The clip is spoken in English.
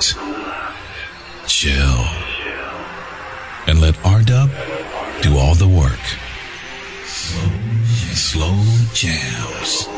relax, chill, and let R-Dub do all the work. Slow jams.